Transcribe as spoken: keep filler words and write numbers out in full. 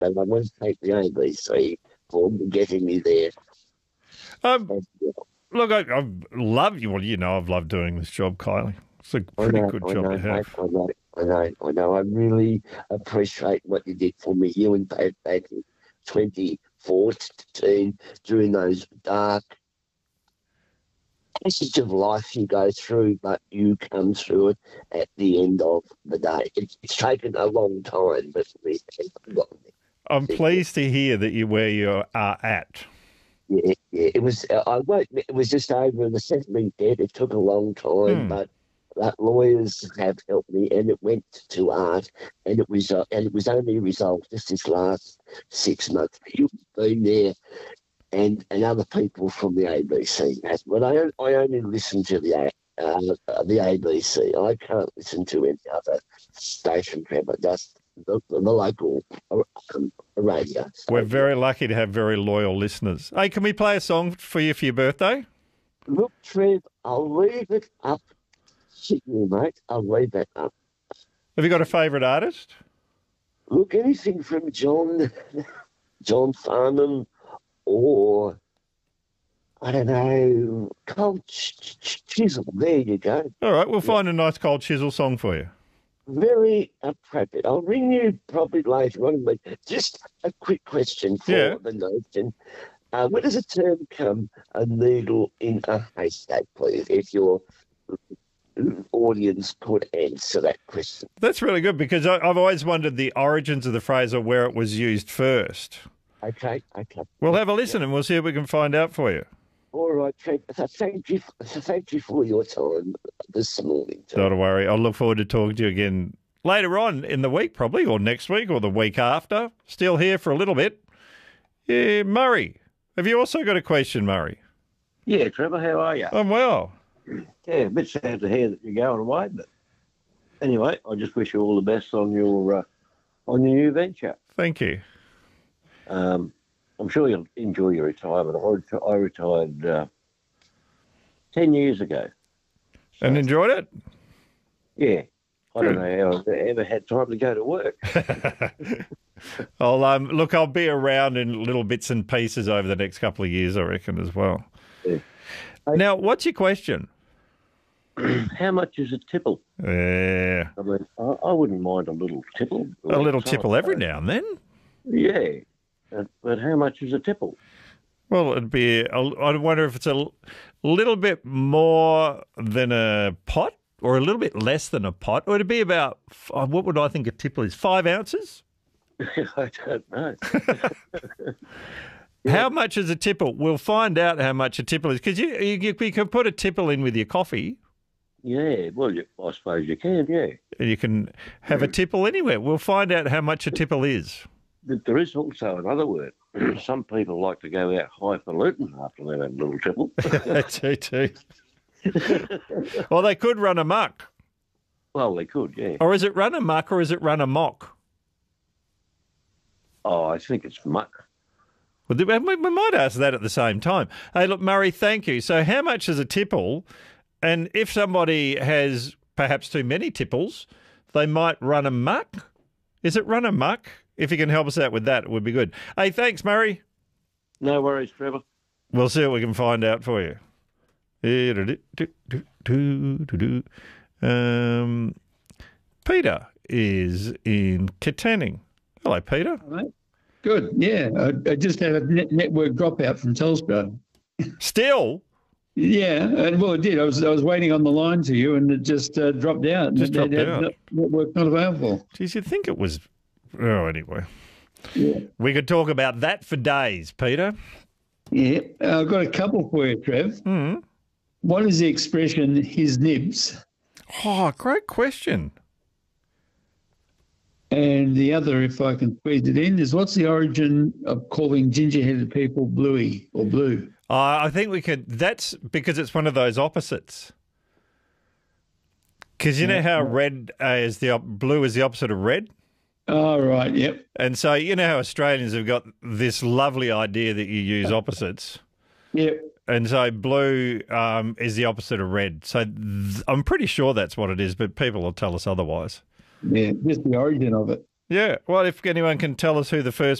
and I want to thank the A B C for getting me there. Um, And, yeah, look, I, I love you. Well, you know, I've loved doing this job, Kylie. It's a I pretty know, good I job know, to have. mate, I know, I know, I know. I really appreciate what you did for me, you and Dave, back in twenty fourteen, during those dark passage of life you go through, but you come through it at the end of the day. It's, it's taken a long time, but we have gotten there. I'm pleased to hear that you're where you are at. Yeah, yeah. It was. Uh, I won't. It was just over the settling debt. It took a long time, Hmm. but uh, lawyers have helped me, and it went to art, and it was. Uh, and it was only resolved just this last six months. You've been there, and and other people from the A B C has. But I on- I only listen to the A- uh, uh, the A B C. I can't listen to any other station, Trevor. Just the, the local uh, um, radio. We're station. very lucky to have very loyal listeners. Hey, can we play a song for you for your birthday? Look, Trev, I'll leave it up to you, mate. I'll leave that up. Have you got a favourite artist? Look, anything from John, John Farnham, or I don't know, Cold Ch- Ch- Chisel. There you go. All right, we'll find a nice cold chisel song for you. Very appropriate. I'll ring you probably later on, but just a quick question for Yeah. the nation. Uh, where does a term come, a needle in a haystack, please, if your audience could answer that question? That's really good because I, I've always wondered the origins of the phrase or where it was used first. Okay, okay. We'll have a listen and we'll see if we can find out for you. All right, Trev. So thank you, so thank you for your time this morning. Trev. Not to worry. I'll look forward to talking to you again later on in the week, probably, or next week, or the week after. Still here for a little bit. Yeah, Murray. Have you also got a question, Murray? Yeah, Trevor, how are you? I'm well. Yeah, a bit sad to hear that you're going away, but anyway, I just wish you all the best on your uh, on your new venture. Thank you. Um, I'm sure you'll enjoy your retirement. I, reti- I retired uh, ten years ago. And enjoyed it? Yeah, I Good. don't know how I've ever had time to go to work. I'll um, look. I'll be around in little bits and pieces over the next couple of years, I reckon, as well. Yeah. Now, what's your question? How much is a tipple? Yeah, I mean, I, I wouldn't mind a little tipple. a little tipple every now and then. Yeah, but, but how much is a tipple? Well, it'd be. I wonder if it's a l- little bit more than a pot, or a little bit less than a pot, or it'd be about. f- uh, What would I think a tipple is? Five ounces. I don't know. How much is a tipple? We'll find out how much a tipple is because you, you you can put a tipple in with your coffee, Yeah, well, you, I suppose you can, yeah. and you can have a tipple anywhere. We'll find out how much a tipple is. But there is also another word. Some people like to go out highfalutin after they've had a little tipple. too, too. Well, they could run amok. Well, they could, yeah. Or is it run amok or is it run amok? Oh, I think it's muck. Well, we we might ask that at the same time. Hey, look, Murray, thank you. So how much is a tipple? And if somebody has perhaps too many tipples, they might run amok. Is it run amok? If you can help us out with that, it would be good. Hey, thanks, Murray. No worries, Trevor. We'll see what we can find out for you. Um, Peter is in Katanning. Hello, Peter. Right. Good. Yeah, I, I just had a net network dropout from Telstra. Still? Yeah, and well, it did. I was I was waiting on the line to you, and it just uh, dropped out. Just Net- dropped net- out. net- Network not available. Geez, you'd think it was... Oh, anyway. Yeah. We could talk about that for days, Peter. Yeah, uh, I've got a couple for you, Trev. Mm. One is the expression "his nibs," Oh, great question. and the other, if I can squeeze it in, is what's the origin of calling ginger-headed people bluey or blue? Uh, I think we could... That's because it's one of those opposites. Because you know how red uh, is the... Op- blue is the opposite of red? Oh, right, yep. And so you know how Australians have got this lovely idea that you use opposites. Yep. And so blue um, is the opposite of red. So th- I'm pretty sure that's what it is, but people will tell us otherwise. Yeah, just the origin of it. Yeah. Well, if anyone can tell us who the first